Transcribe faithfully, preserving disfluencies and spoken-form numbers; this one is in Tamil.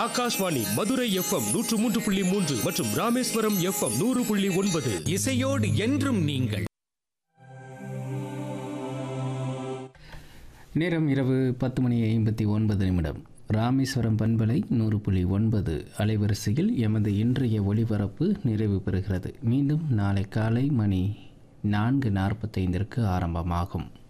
ஆகாஷ்வாணி மதுரை எஃப்எம் நூற்று மூன்று புள்ளி மூன்று மற்றும் ராமேஸ்வரம் எஃப்எம் நூறு புள்ளி ஒன்பது. இசையோடு என்றும் நீங்கள். நேரம் இரவு பத்து மணி ஐம்பத்தி ஒன்பது நிமிடம். ராமேஸ்வரம் பண்பலை நூறு புள்ளி ஒன்பது அலைவரிசையில் எமது இன்றைய ஒளிபரப்பு நிறைவு பெறுகிறது. மீண்டும் நாளை காலை மணி நான்கு நாற்பத்தைந்திற்கு ஆரம்பமாகும்.